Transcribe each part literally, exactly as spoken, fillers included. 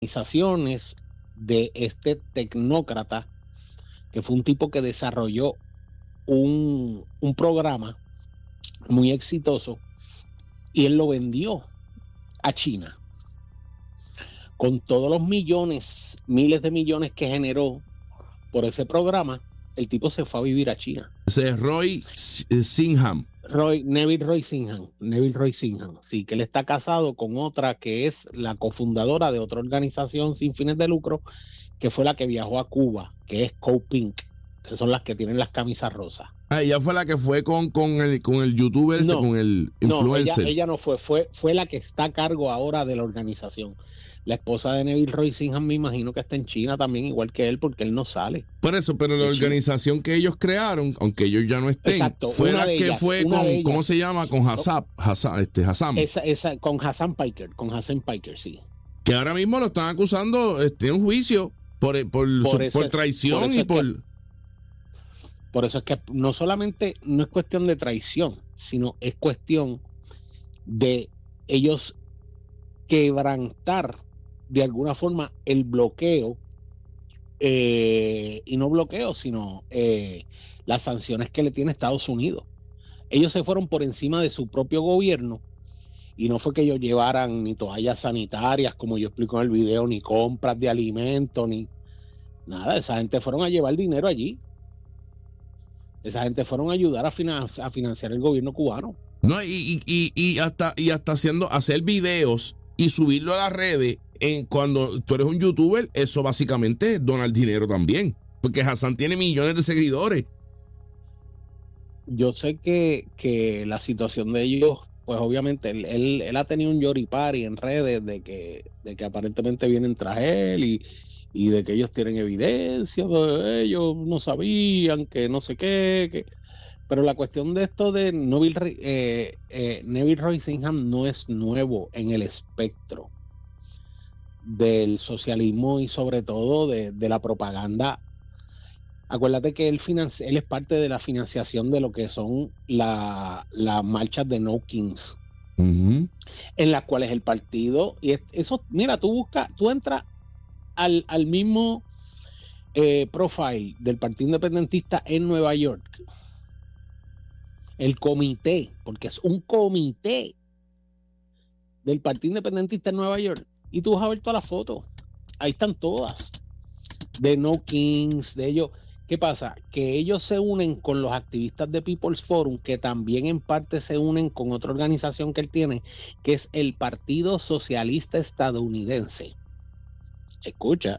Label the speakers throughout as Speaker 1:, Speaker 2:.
Speaker 1: organizaciones de este tecnócrata, que fue un tipo que desarrolló un, un programa muy exitoso y él lo vendió a China. Con todos los millones, miles de millones que generó por ese programa, el tipo se fue a vivir a China.
Speaker 2: Ese es Roy Singham.
Speaker 1: Roy, Neville Roy Singham. Neville Roy Singham. Sí, que él está casado con otra que es la cofundadora de otra organización sin fines de lucro, que fue la que viajó a Cuba, que es Co-Pink, que son las que tienen las camisas rosas.
Speaker 2: Ah, ella fue la que fue con, con, el, con el youtuber, no, este, con el influencer.
Speaker 1: No, ella, ella no fue, fue, fue la que está a cargo ahora de la organización. La esposa de Neville Roy Singham me imagino que está en China también, igual que él, porque él no sale.
Speaker 2: Por eso, pero la organización China que ellos crearon, aunque ellos ya no estén,
Speaker 1: exacto,
Speaker 2: fue la que
Speaker 1: ellas,
Speaker 2: fue con, ellas, ¿cómo se llama? Con Hassan, Hassan, este, Hassan.
Speaker 1: Esa, esa, con Hassan Piker, con Hassan Piker, sí.
Speaker 2: Que ahora mismo lo están acusando este, en un juicio por, por, por, su, eso, por traición por y por...
Speaker 1: Que, por eso es que no solamente no es cuestión de traición, sino es cuestión de ellos quebrantar de alguna forma el bloqueo, eh, y no bloqueo, sino eh, las sanciones que le tiene Estados Unidos. Ellos se fueron por encima de su propio gobierno y no fue que ellos llevaran ni toallas sanitarias, como yo explico en el video, ni compras de alimentos, ni nada. Esa gente fueron a llevar dinero allí. Esa gente fueron a ayudar a, finan a financiar el gobierno cubano.
Speaker 2: No, y, y, y, hasta, y hasta haciendo, hacer videos y subirlo a las redes. En cuando tú eres un youtuber, eso básicamente es donar dinero también, porque Hassan tiene millones de seguidores.
Speaker 1: Yo sé que, que la situación de ellos, pues obviamente él, él, él ha tenido un yoripari en redes de que, de que aparentemente vienen tras él y, y de que ellos tienen evidencia, de ellos no sabían que no sé qué, que... pero la cuestión de esto de Neville, eh, eh, Neville Roy Singham no es nuevo en el espectro del socialismo y sobre todo de, de la propaganda. Acuérdate que él, él es parte de la financiación de lo que son las la marchas de No Kings, uh-huh. en las cuales el partido, y eso, mira, tú buscas, tú entras al, al mismo eh, profile del Partido Independentista en Nueva York, el comité, porque es un comité del Partido Independentista en Nueva York, y tú vas a ver todas las fotos, ahí están todas, de No Kings, de ellos. ¿Qué pasa? Que ellos se unen con los activistas de People's Forum, que también en parte se unen con otra organización que él tiene, que es el Partido Socialista Estadounidense. Escucha.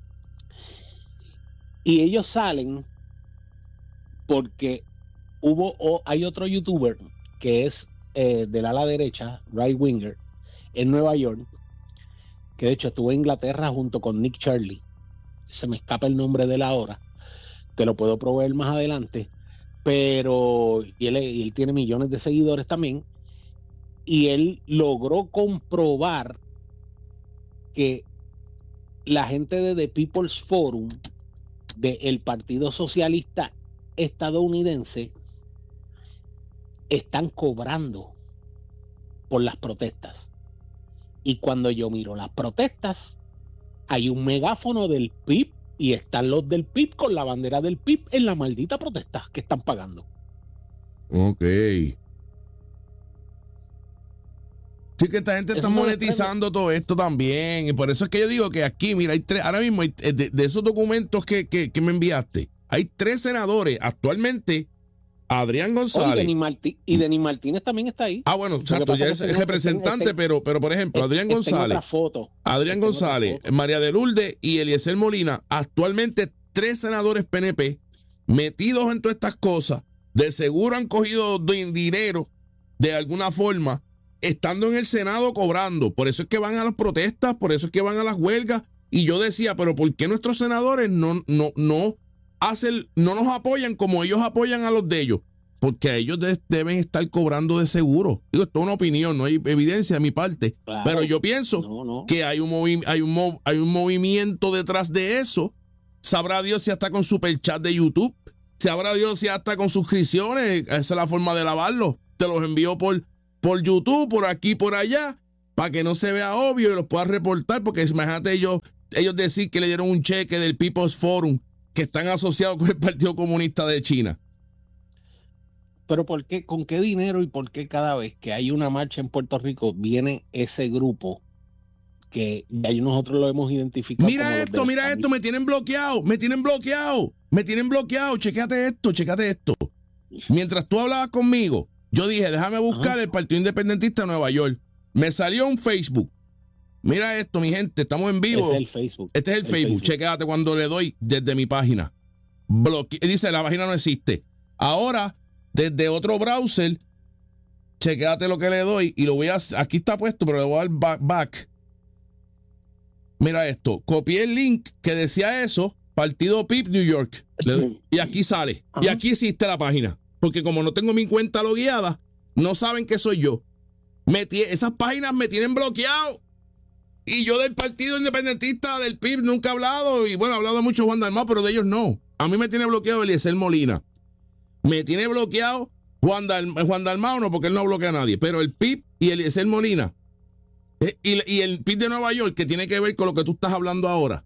Speaker 1: Y ellos salen porque hubo, o hay otro youtuber que es eh, del ala derecha, right winger, en Nueva York, que de hecho estuvo en Inglaterra junto con Nick Charlie. Se me escapa el nombre de él ahora. Te lo puedo proveer más adelante. Pero y él, y él tiene millones de seguidores también. Y él logró comprobar que la gente de The People's Forum del Partido Socialista Estadounidense están cobrando por las protestas. Y cuando yo miro las protestas, hay un megáfono del P I B y están los del P I B con la bandera del P I B en la maldita protesta que están pagando.
Speaker 2: Ok. Sí, que esta gente está monetizando todo esto también. Y por eso es que yo digo que aquí, mira, hay tres, ahora mismo hay, de, de esos documentos que, que, que me enviaste, hay tres senadores actualmente. Adrián González. Oh, y, Denis
Speaker 1: Martí, y Denis Martínez también está ahí.
Speaker 2: Ah, bueno, exacto, ya es el representante, este, pero, pero por ejemplo, Adrián este González.
Speaker 1: Otra foto.
Speaker 2: Adrián
Speaker 1: este
Speaker 2: González, María de Lourdes y Eliezer Molina, actualmente tres senadores P N P metidos en todas estas cosas, de seguro han cogido dinero de alguna forma, estando en el Senado cobrando. Por eso es que van a las protestas, por eso es que van a las huelgas. Y yo decía, pero ¿por qué nuestros senadores no, no, no hacen, no nos apoyan como ellos apoyan a los de ellos? Porque a ellos de, deben estar cobrando de seguro. Digo, esto es una opinión, no hay evidencia de mi parte. Claro, pero yo pienso no, no. que hay un, movi hay, un mov hay un movimiento detrás de eso. Sabrá Dios si hasta con superchat de YouTube. Sabrá Dios si hasta con suscripciones. Esa es la forma de lavarlo. Te los envío por, por YouTube, por aquí, por allá. para que no se vea obvio y los pueda reportar, porque imagínate ellos, ellos decir que le dieron un cheque del People's Forum que están asociados con el Partido Comunista de China.
Speaker 1: Pero ¿por qué, con qué dinero y por qué cada vez que hay una marcha en Puerto Rico viene ese grupo que ya nosotros lo hemos identificado?
Speaker 2: Mira esto, mira esto, me tienen bloqueado, me tienen bloqueado, me tienen bloqueado, chequéate esto, chequéate esto. Mientras tú hablabas conmigo, yo dije, déjame buscar Ajá. el Partido Independentista de Nueva York. Me salió un Facebook. Mira esto, mi gente, estamos en vivo.
Speaker 1: Este es el Facebook.
Speaker 2: Este es el, el Facebook. Facebook, chequéate cuando le doy desde mi página. Bloque... Dice, la página no existe. Ahora, desde otro browser, chequéate lo que le doy y lo voy a... Aquí está puesto, pero le voy a dar back. back. Mira esto, copié el link que decía eso, Partido P I P New York. Sí. Y aquí sale. Ajá. Y aquí existe la página. Porque como no tengo mi cuenta logueada, no saben que soy yo. Me t- esas páginas me tienen bloqueado. Y yo del Partido Independentista del P I B nunca he hablado. Y bueno, he hablado de mucho Juan Dalmau, pero de ellos no. A mí me tiene bloqueado Eliezer Molina. Me tiene bloqueado Juan, Dal- Juan Dalmau, no, porque él no bloquea a nadie. Pero el P I B y Eliezer Molina. Eh, y, y el P I B de Nueva York, que tiene que ver con lo que tú estás hablando ahora.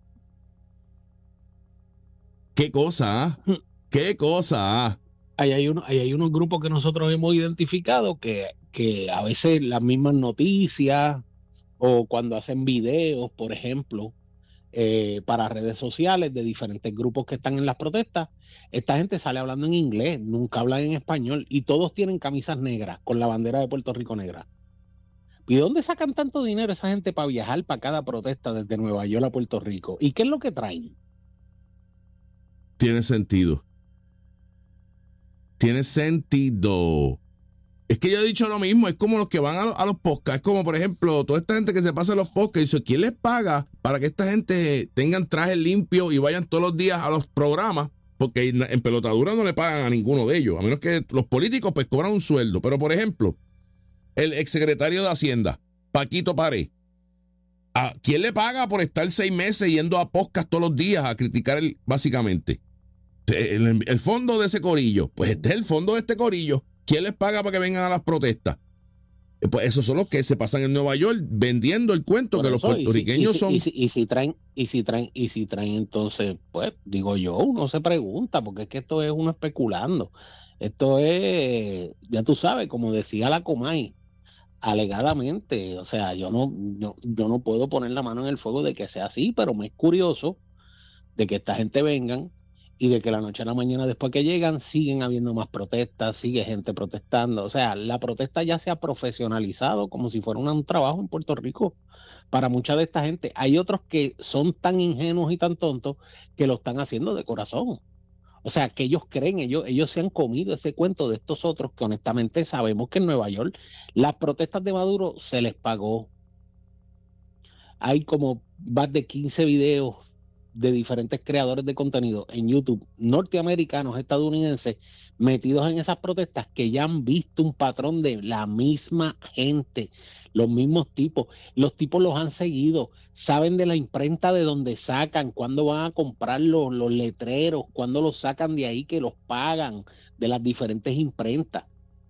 Speaker 2: ¿Qué cosa? ¿eh? ¿Qué cosa? ¿eh?
Speaker 1: Ahí hay, uno, ahí hay unos grupos que nosotros hemos identificado que, que a veces las mismas noticias o cuando hacen videos, por ejemplo, eh, para redes sociales de diferentes grupos que están en las protestas, esta gente sale hablando en inglés, nunca hablan en español y todos tienen camisas negras con la bandera de Puerto Rico negra. ¿Y de dónde sacan tanto dinero esa gente para viajar para cada protesta desde Nueva York a Puerto Rico? ¿Y qué es lo que traen?
Speaker 2: Tiene sentido. Tiene sentido. Es que yo he dicho lo mismo, es como los que van a, a los podcasts, es como por ejemplo, toda esta gente que se pasa a los podcasts, dice, ¿quién les paga para que esta gente tengan trajes limpios y vayan todos los días a los programas? Porque en, en pelotadura no le pagan a ninguno de ellos, a menos que los políticos pues cobran un sueldo. Pero por ejemplo, el exsecretario de Hacienda, Paquito Pared, ¿a quién le paga por estar seis meses yendo a podcast todos los días a criticar el, básicamente? El, el fondo de ese corillo, pues este es el fondo de este corillo. ¿Quién les paga para que vengan a las protestas? Pues esos son los que se pasan en Nueva York vendiendo el cuento por que eso, los puertorriqueños
Speaker 1: y si,
Speaker 2: son.
Speaker 1: Y si, y si traen, y si traen, y si traen, entonces, pues, digo yo, uno se pregunta, porque es que esto es uno especulando. Esto es, ya tú sabes, como decía la Comay, alegadamente, o sea, yo no, yo, yo no puedo poner la mano en el fuego de que sea así, pero me es curioso de que esta gente vengan y de que la noche a la mañana después que llegan siguen habiendo más protestas, sigue gente protestando. O sea, la protesta ya se ha profesionalizado como si fuera un trabajo en Puerto Rico para mucha de esta gente. Hay otros que son tan ingenuos y tan tontos que lo están haciendo de corazón. O sea, que ellos creen, ellos, ellos se han comido ese cuento de estos otros que honestamente sabemos que en Nueva York las protestas de Maduro se les pagó. Hay como más de quince videos de diferentes creadores de contenido en YouTube, norteamericanos, estadounidenses, metidos en esas protestas que ya han visto un patrón de la misma gente, los mismos tipos. Los tipos los han seguido, saben de la imprenta de donde sacan, cuándo van a comprar los, los letreros, cuándo los sacan de ahí que los pagan, de las diferentes imprentas.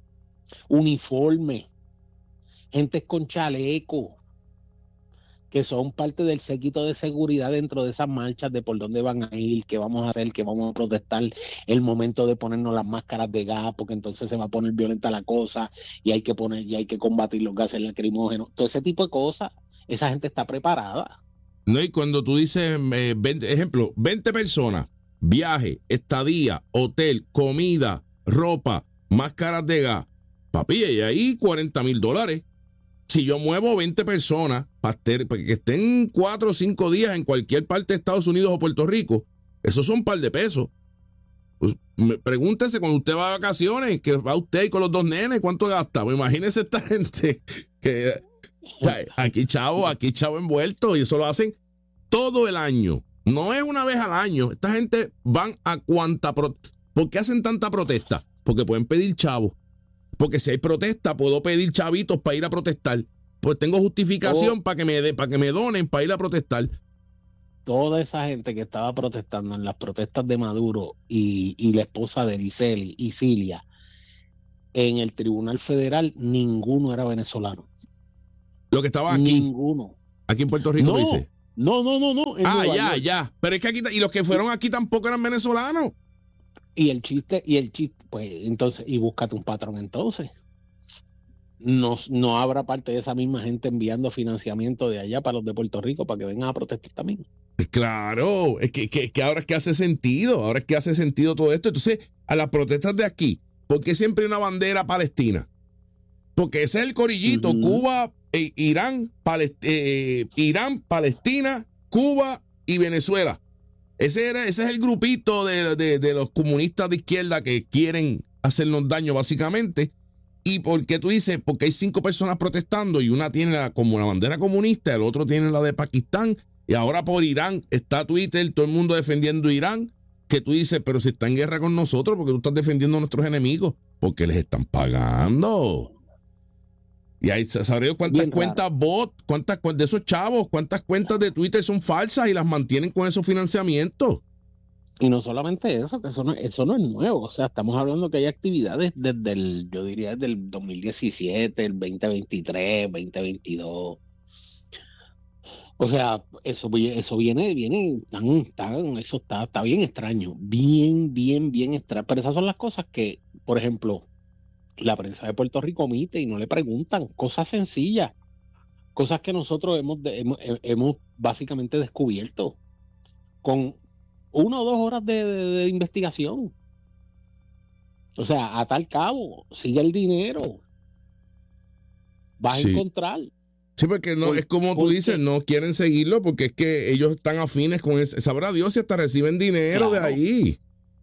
Speaker 1: Uniformes, gentes con chaleco, que son parte del séquito de seguridad dentro de esas marchas, de por dónde van a ir, qué vamos a hacer, qué vamos a protestar, el momento de ponernos las máscaras de gas, porque entonces se va a poner violenta la cosa y hay que poner, y hay que combatir los gases lacrimógenos, todo ese tipo de cosas. Esa gente está preparada.
Speaker 2: No, y cuando tú dices, eh, veinte, ejemplo, veinte personas, viaje, estadía, hotel, comida, ropa, máscaras de gas, papi, y ahí cuarenta mil dólares. Si yo muevo veinte personas para que estén cuatro o cinco días en cualquier parte de Estados Unidos o Puerto Rico, esos son un par de pesos. Pues, pregúntese cuando usted va a vacaciones, que va usted con los dos nenes, ¿cuánto gasta? Pues imagínese esta gente que o sea, aquí chavo, aquí chavo envuelto, y eso lo hacen todo el año. No es una vez al año. Esta gente van a cuanta pro... ¿Por qué hacen tanta protesta? Porque pueden pedir chavo. Porque si hay protesta, puedo pedir chavitos para ir a protestar. Pues tengo justificación oh. para que me de, para que me donen para ir a protestar.
Speaker 1: Toda esa gente que estaba protestando en las protestas de Maduro y, y la esposa de Liceli y Cilia, en el Tribunal Federal, ninguno era venezolano.
Speaker 2: Lo que estaba aquí.
Speaker 1: Ninguno.
Speaker 2: Aquí en Puerto Rico,
Speaker 1: no,
Speaker 2: dice.
Speaker 1: No, no, no, no.
Speaker 2: Ah, Nueva ya, York. ya. Pero es que aquí, y los que fueron aquí tampoco eran venezolanos.
Speaker 1: Y el chiste, y el chiste, pues entonces, y búscate un patrón entonces. No, no habrá parte de esa misma gente enviando financiamiento de allá para los de Puerto Rico para que vengan a protestar también.
Speaker 2: Claro, es que, que, que ahora es que hace sentido, ahora es que hace sentido todo esto. Entonces, a las protestas de aquí, ¿por qué siempre hay una bandera palestina? Porque ese es el corillito, uh-huh. Cuba, eh, Irán, Palest eh, Irán, Palestina, Cuba y Venezuela. Ese, era, ese es el grupito de, de, de los comunistas de izquierda que quieren hacernos daño básicamente. ¿Y por qué tú dices? Porque hay cinco personas protestando y una tiene la, como la bandera comunista, el otro tiene la de Pakistán y ahora por Irán está Twitter, todo el mundo defendiendo Irán, que tú dices, pero si está en guerra con nosotros, porque tú estás defendiendo a nuestros enemigos, porque les están pagando. Y ahí sabré cuántas Bien cuentas raro. bot, cuántas de esos chavos, cuántas cuentas de Twitter son falsas y las mantienen con esos financiamientos.
Speaker 1: Y no solamente eso, que eso no, eso no es nuevo. O sea, estamos hablando que hay actividades desde el, yo diría desde el dos mil diecisiete, el veinte veintitrés, veinte veintidós. O sea, eso, eso viene, viene tan, tan, eso está, está bien extraño. Bien, bien, bien extraño. Pero esas son las cosas que, por ejemplo, la prensa de Puerto Rico omite y no le preguntan. Cosas sencillas. Cosas que nosotros hemos, hemos, hemos básicamente descubierto con una o dos horas de, de, de investigación. O sea, a tal cabo, sigue el dinero. Vas sí. a encontrar.
Speaker 2: Sí, porque no, Por, es como tú dices, no quieren seguirlo porque es que ellos están afines con eso. Sabrá Dios si hasta reciben dinero claro. de ahí.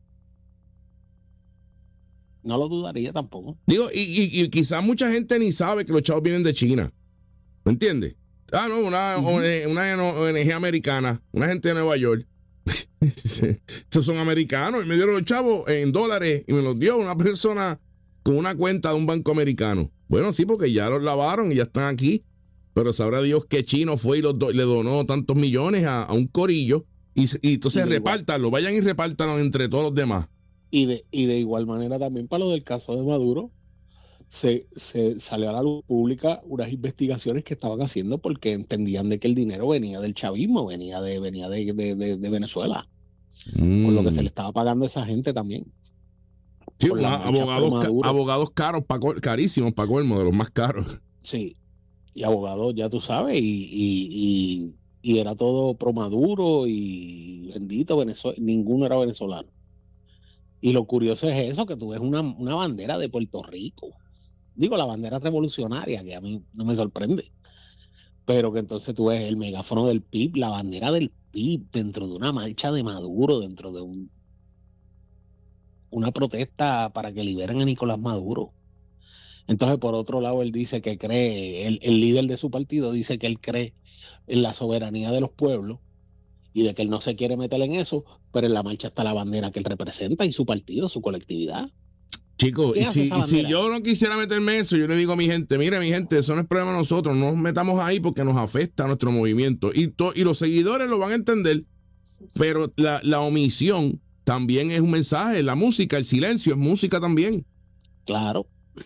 Speaker 1: No lo dudaría tampoco.
Speaker 2: Digo, y, y, y quizás mucha gente ni sabe que los chavos vienen de China. ¿Me entiendes? Ah, no, una, uh-huh. una O N G americana, una gente de Nueva York. Estos son americanos y me dieron los chavos en dólares y me los dio una persona con una cuenta de un banco americano. Bueno, sí, porque ya los lavaron y ya están aquí, pero sabrá Dios qué chino fue y los do le donó tantos millones a, a un corillo y, y entonces repártanlo, vayan y repártanlo entre todos los demás.
Speaker 1: Y de, y de igual manera también para lo del caso de Maduro se, se salió a la luz pública unas investigaciones que estaban haciendo porque entendían de que el dinero venía del chavismo, venía de, venía de, de, de, de Venezuela. Mm. Por lo que se le estaba pagando a esa gente también.
Speaker 2: Sí, abogados, ca abogados caros, pa carísimos para colmo, de los más caros.
Speaker 1: Sí, y abogados, ya tú sabes, y, y, y, y era todo pro Maduro y bendito Venezuela, ninguno era venezolano. Y lo curioso es eso, que tú ves una, una bandera de Puerto Rico. Digo, la bandera revolucionaria, que a mí no me sorprende. Pero que entonces tú ves el megáfono del P I B, la bandera del P I B dentro de una marcha de Maduro, dentro de un, una protesta para que liberen a Nicolás Maduro. Entonces, por otro lado, él dice que cree, el, el líder de su partido dice que él cree en la soberanía de los pueblos y de que él no se quiere meter en eso, pero en la marcha está la bandera que él representa y su partido, su colectividad.
Speaker 2: Chicos, y si, y si yo no quisiera meterme en eso, yo le digo a mi gente, mire mi gente, eso no es problema de nosotros, no nos metamos ahí porque nos afecta a nuestro movimiento. Y, to, y los seguidores lo van a entender, pero la, la omisión también es un mensaje, la música, el silencio es música también.
Speaker 1: Claro.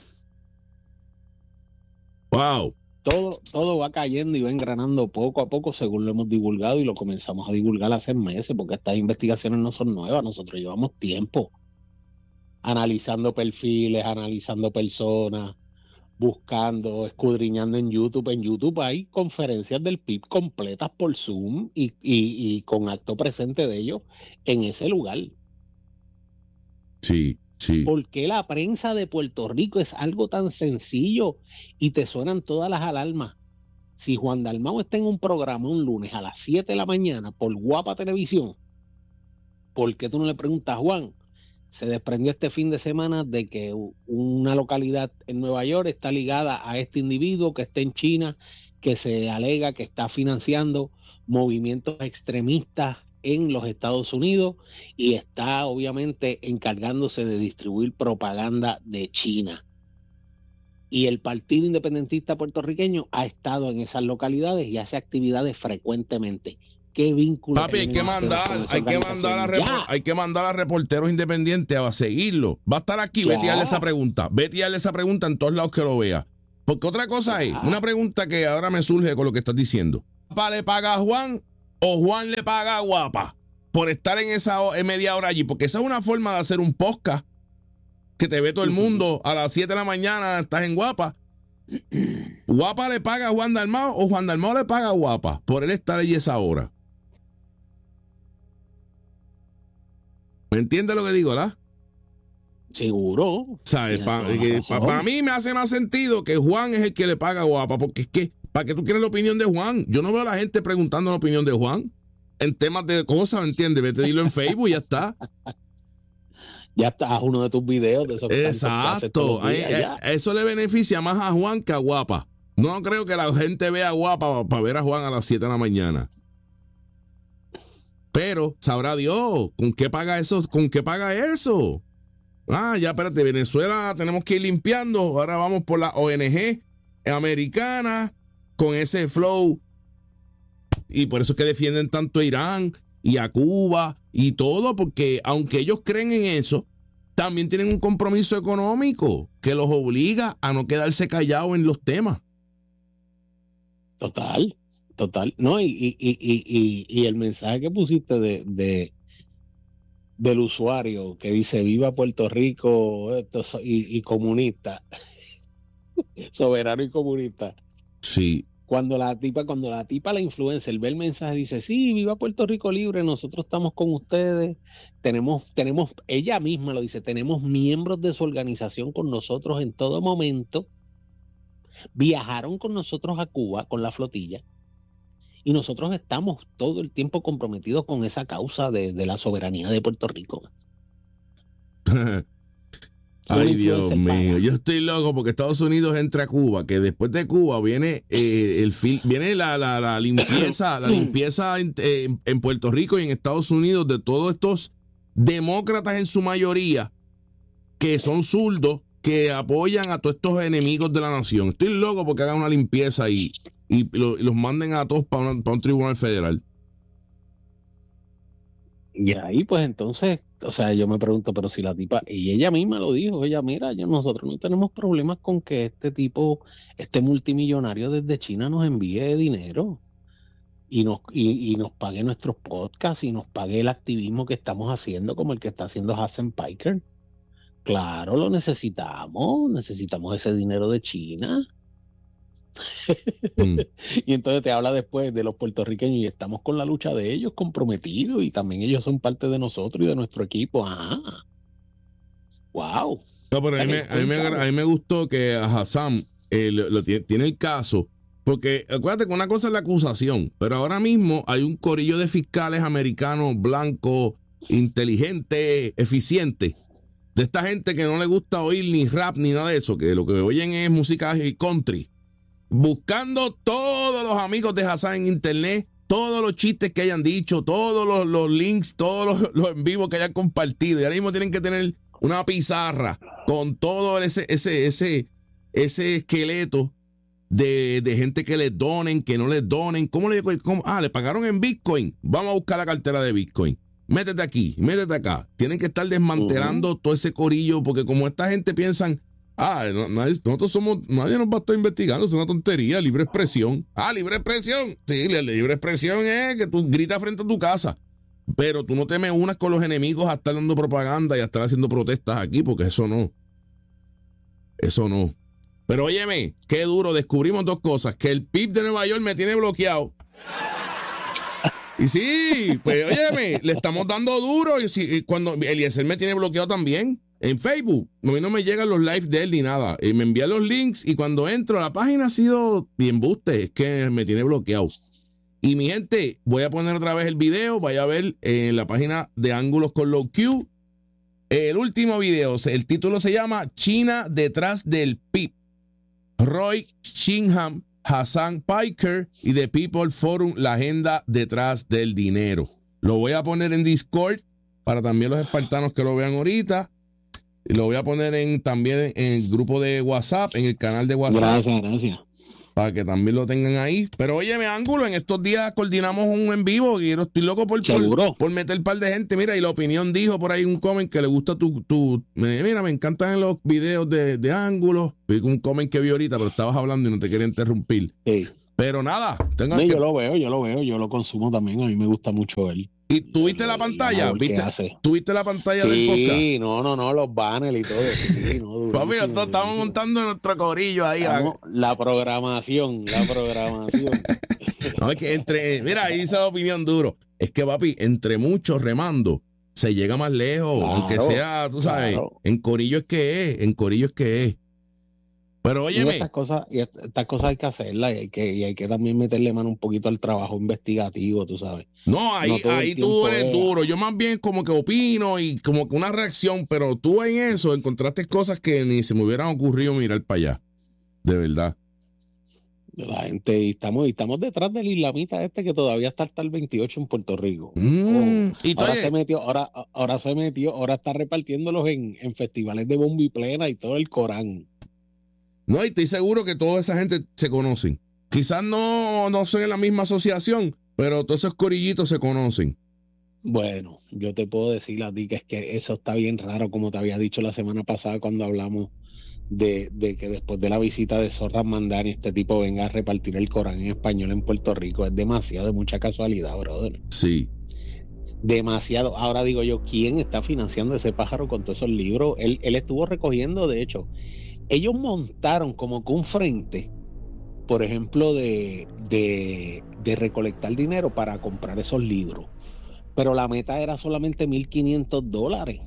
Speaker 2: Wow.
Speaker 1: Todo, todo va cayendo y va engranando poco a poco según lo hemos divulgado y lo comenzamos a divulgar hace meses, porque estas investigaciones no son nuevas, nosotros llevamos tiempo analizando perfiles, analizando personas, buscando, escudriñando en YouTube. En YouTube hay conferencias del P I B completas por Zoom y, y, y con acto presente de ellos en ese lugar.
Speaker 2: Sí, sí.
Speaker 1: ¿Por qué la prensa de Puerto Rico es algo tan sencillo y te suenan todas las alarmas? Si Juan Dalmau está en un programa un lunes a las siete de la mañana por Guapa Televisión, ¿por qué tú no le preguntas a Juan? Se desprendió este fin de semana de que una localidad en Nueva York está ligada a este individuo que está en China, que se alega que está financiando movimientos extremistas en los Estados Unidos y está obviamente encargándose de distribuir propaganda de China. Y el Partido Independentista Puertorriqueño ha estado en esas localidades y hace actividades frecuentemente. ¿Qué vínculo?
Speaker 2: Papi, hay que mandar, hay que mandar a hay que mandar a reporteros independientes a seguirlo. Va a estar aquí, ya. Vete a darle esa pregunta. Vete a darle esa pregunta en todos lados que lo vea. Porque otra cosa es, una pregunta que ahora me surge con lo que estás diciendo. ¿Guapa le paga a Juan o Juan le paga a Guapa por estar en esa en media hora allí? Porque esa es una forma de hacer un podcast que te ve todo el mundo a las siete de la mañana, estás en Guapa. ¿Guapa le paga a Juan Dalmau o Juan Dalmau le paga a Guapa por él estar allí esa hora? ¿Me entiendes lo que digo, verdad?
Speaker 1: Seguro.
Speaker 2: ¿Sabes? Para pa, pa mí me hace más sentido que Juan es el que le paga a Guapa, porque es que, ¿para qué tú quieres la opinión de Juan? Yo no veo a la gente preguntando la opinión de Juan en temas de cosas, ¿me entiendes? Vete a dilo en Facebook y ya está.
Speaker 1: Ya está, uno de tus videos de esos que
Speaker 2: exacto. Días, Ay, eso le beneficia más a Juan que a Guapa. No creo que la gente vea a Guapa para pa ver a Juan a las siete de la mañana. Pero sabrá Dios, ¿con qué paga eso? ¿Con qué paga eso? Ah, ya espérate, Venezuela tenemos que ir limpiando. Ahora vamos por la O N G americana con ese flow. Y por eso es que defienden tanto a Irán y a Cuba y todo, porque aunque ellos creen en eso, también tienen un compromiso económico que los obliga a no quedarse callados en los temas.
Speaker 1: Total, total. No, y, y, y, y, y el mensaje que pusiste de, de del usuario que dice viva Puerto Rico esto, y, y comunista, soberano y comunista.
Speaker 2: Sí.
Speaker 1: Cuando la tipa, cuando la tipa, la influencer, ve el mensaje, dice, sí, viva Puerto Rico libre, nosotros estamos con ustedes, tenemos, tenemos, ella misma lo dice, tenemos miembros de su organización con nosotros en todo momento, viajaron con nosotros a Cuba con la flotilla, y nosotros estamos todo el tiempo comprometidos con esa causa de, de la soberanía de Puerto Rico.
Speaker 2: Ay, Dios mío, paga. Yo estoy loco porque Estados Unidos entra a Cuba, que después de Cuba viene eh, el fil viene la, la, la limpieza, la limpieza en, en, en Puerto Rico y en Estados Unidos de todos estos demócratas en su mayoría que son zurdos, que apoyan a todos estos enemigos de la nación. Estoy loco porque hagan una limpieza y, y, lo, y los manden a todos para un, un tribunal federal.
Speaker 1: Y ahí pues entonces, o sea, yo me pregunto, pero si la tipa, y ella misma lo dijo, ella, mira, yo, nosotros no tenemos problemas con que este tipo, este multimillonario desde China nos envíe dinero y nos, y, y nos pague nuestros podcasts y nos pague el activismo que estamos haciendo, como el que está haciendo Hassan Piker. Claro, lo necesitamos, necesitamos ese dinero de China. Mm. Y entonces te habla después de los puertorriqueños y estamos con la lucha de ellos comprometidos y también ellos son parte de nosotros y de nuestro equipo. Ajá. Wow.
Speaker 2: No, pero o sea, a, mí me, a, mí me, a mí me gustó que a Hassan eh, lo, lo tiene, tiene el caso, porque acuérdate que una cosa es la acusación, pero ahora mismo hay un corillo de fiscales americanos blancos, inteligentes, eficientes, de esta gente que no le gusta oír ni rap ni nada de eso, que lo que oyen es música country, buscando todos los amigos de Hassan en internet, todos los chistes que hayan dicho, todos los, los links, todos los, los en vivo que hayan compartido. Y ahora mismo tienen que tener una pizarra con todo ese, ese, ese, ese esqueleto de, de gente que les donen, que no les donen. ¿Cómo le cómo? Ah, le pagaron en Bitcoin. Vamos a buscar la cartera de Bitcoin. Métete aquí, métete acá. Tienen que estar desmantelando uh-huh. todo ese corillo, porque como esta gente piensan, ah, no, nadie, nosotros somos, nadie nos va a estar investigando, es una tontería, libre expresión. Ah, libre expresión. Sí, la libre expresión es que tú gritas frente a tu casa, pero tú no te me unas con los enemigos a estar dando propaganda y a estar haciendo protestas aquí, porque eso no. Eso no. Pero óyeme, qué duro, descubrimos dos cosas, que el P I B de Nueva York me tiene bloqueado. Y sí, pues óyeme, le estamos dando duro y, si, y cuando Eliezer me tiene bloqueado también. En Facebook, a mí no me llegan los lives de él ni nada. Y me envía los links y cuando entro, la página ha sido bien buste, es que me tiene bloqueado. Y mi gente, voy a poner otra vez el video, vaya a ver en la página de Ángulos con Low Q. El último video, el título se llama China detrás del P I B. Roy Shinham, Hassan Piker y The People Forum, la agenda detrás del dinero. Lo voy a poner en Discord para también los espartanos que lo vean ahorita. Y lo voy a poner en, también en el grupo de WhatsApp, en el canal de WhatsApp.
Speaker 1: Gracias, gracias.
Speaker 2: para que también lo tengan ahí. Pero óyeme, Ángulo, en estos días coordinamos un en vivo y estoy loco por, por, por meter un par de gente. Mira, y la opinión dijo por ahí un comment que le gusta tu... tu mira, me encantan los videos de, de Ángulo. Vi un comment que vi ahorita, pero estabas hablando y no te quería interrumpir.
Speaker 1: Sí.
Speaker 2: Pero nada.
Speaker 1: Tengo sí, que... Yo lo veo, yo lo veo, yo lo consumo también. A mí me gusta mucho él.
Speaker 2: ¿Y tuviste la pantalla? ¿Viste? ¿Tuviste la pantalla
Speaker 1: sí,
Speaker 2: del podcast?
Speaker 1: Sí, no, no, no, los banners y todo. Sí, no,
Speaker 2: Papi, nosotros estamos montando nuestro corillo ahí.
Speaker 1: Estamos, la programación, la programación.
Speaker 2: No, es que entre, mira, ahí dice la opinión duro. Es que, papi, entre muchos remando se llega más lejos, claro, aunque sea, tú sabes, claro. En corillo es que es, en corillo es que es. Pero óyeme.
Speaker 1: Y estas cosas, y estas cosas hay que hacerlas y hay que, y hay que también meterle mano un poquito al trabajo investigativo, tú sabes.
Speaker 2: No, ahí, no ahí tú eres es... duro. Yo más bien como que opino y como que una reacción, pero tú en eso encontraste cosas que ni se me hubieran ocurrido mirar para allá. De verdad.
Speaker 1: La gente, y estamos, y estamos detrás del islamita este que todavía está hasta el veintiocho en Puerto Rico.
Speaker 2: Mm,
Speaker 1: oh,
Speaker 2: y
Speaker 1: ahora se metió, ahora, ahora se metió, ahora está repartiéndolos en, en festivales de bomba y plena y todo el Corán.
Speaker 2: No, y estoy seguro que toda esa gente se conocen. Quizás no, no son en la misma asociación, pero todos esos corillitos se conocen.
Speaker 1: Bueno, yo te puedo decir a ti que es que eso está bien raro, como te había dicho la semana pasada cuando hablamos de, de que después de la visita de Zorra Mandani este tipo venga a repartir el Corán en español en Puerto Rico. Es demasiado, de mucha casualidad, brother.
Speaker 2: Sí.
Speaker 1: Demasiado. Ahora digo yo, ¿quién está financiando ese pájaro con todos esos libros? Él, él estuvo recogiendo, de hecho, ellos montaron como que un frente, por ejemplo, de, de, de recolectar dinero para comprar esos libros. Pero la meta era solamente mil quinientos dólares.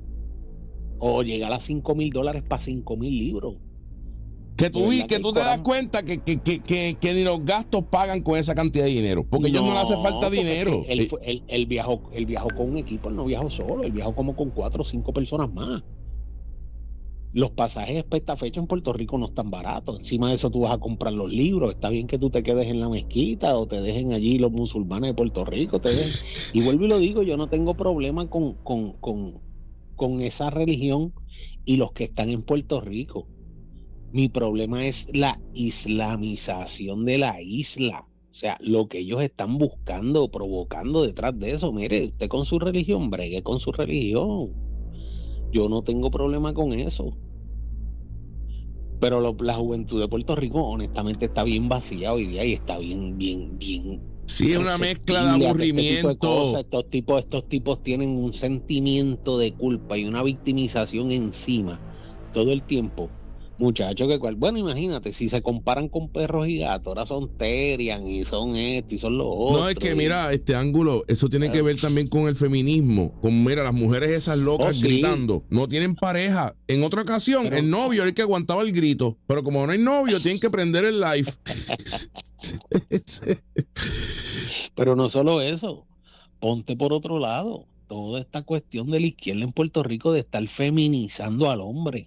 Speaker 1: O llegar a cinco mil dólares para cinco mil libros.
Speaker 2: Que tú, vi, que tú te das cuenta que, que, que, que, que ni los gastos pagan con esa cantidad de dinero. Porque a ellos no le hace falta dinero.
Speaker 1: Él, él, él, viajó, él viajó con un equipo, él no viajó solo, él viajó como con cuatro o cinco personas más. Los pasajes para esta fecha en Puerto Rico no están baratos. Encima de eso tú vas a comprar los libros. Está bien que tú te quedes en la mezquita o te dejen allí los musulmanes de Puerto Rico. Te dejen. Y vuelvo y lo digo, yo no tengo problema con, con, con, con esa religión y los que están en Puerto Rico. Mi problema es la islamización de la isla. O sea, lo que ellos están buscando, provocando detrás de eso. Mire, usted con su religión, bregue con su religión. Yo no tengo problema con eso. Pero lo, la juventud de Puerto Rico, honestamente, está bien vacía hoy día y está bien, bien, bien.
Speaker 2: Sí, es una mezcla de aburrimiento.
Speaker 1: Este tipo de cosas, estos tipos, estos tipos tienen un sentimiento de culpa y una victimización encima todo el tiempo. Muchachos, que cual, bueno, imagínate, si se comparan con perros y gatos, ahora son Terian y son esto y son los otros.
Speaker 2: No, es que mira, este ángulo, eso tiene que ver también con el feminismo, con, mira, las mujeres esas locas oh, gritando, sí. No tienen pareja. En otra ocasión, pero, el novio era el que aguantaba el grito, pero como no hay novio, tienen que prender el live.
Speaker 1: Pero no solo eso, ponte por otro lado, toda esta cuestión de la izquierda en Puerto Rico de estar feminizando al hombre.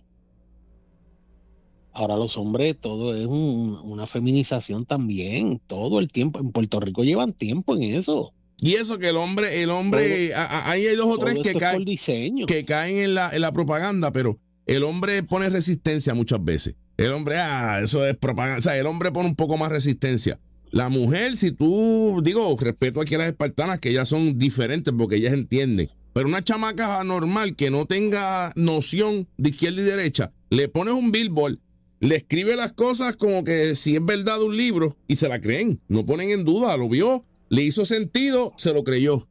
Speaker 1: Ahora los hombres, todo es un, una feminización también, todo el tiempo. En Puerto Rico llevan tiempo en eso.
Speaker 2: Y eso que el hombre, el hombre, todo, ahí hay dos o tres que caen, que caen en la, en la propaganda, pero el hombre pone resistencia muchas veces. El hombre, ah, eso es propaganda. O sea, el hombre pone un poco más resistencia. La mujer, si tú, digo, respeto aquí a las espartanas, que ellas son diferentes porque ellas entienden. Pero una chamaca normal que no tenga noción de izquierda y derecha, le pones un billboard, le escribe las cosas como que si es verdad un libro y se la creen. No ponen en duda, lo vio, le hizo sentido, se lo creyó.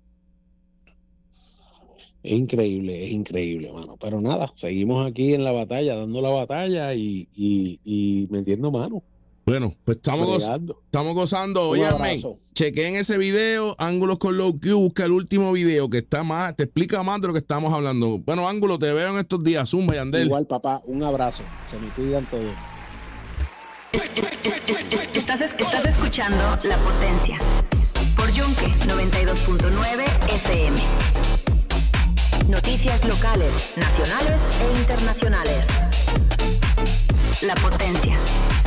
Speaker 1: Es increíble, es increíble, mano. Pero nada, seguimos aquí en la batalla, dando la batalla y, y, y metiendo mano.
Speaker 2: Bueno, pues estamos, goz estamos gozando. Óyame, chequen ese video, Ángulos con Low Q, busca el último video que está más, te explica más de lo que estamos hablando. Bueno, Ángulo, te veo en estos días. Zumba, Yandel.
Speaker 1: Igual, papá, un abrazo. Se me cuidan todos.
Speaker 3: Estás, estás escuchando La Potencia por Yunque noventa y dos punto nueve F M. Noticias locales, nacionales e internacionales. La Potencia.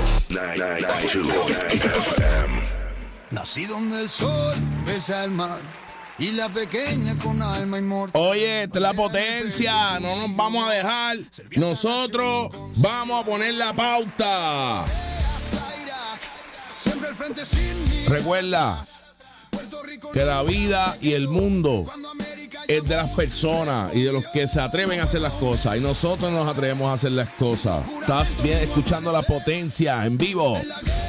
Speaker 4: Nací donde el sol besa el mar y la pequeña con alma inmortal.
Speaker 2: Oye, esta es La Potencia, no nos vamos a dejar. Nosotros vamos a poner la pauta.
Speaker 4: siempre al frente sin mirar.
Speaker 2: Recuerda que la vida y el mundo es de las personas y de los que se atreven a hacer las cosas. Y nosotros nos atrevemos a hacer las cosas. Estás bien escuchando La Potencia en vivo.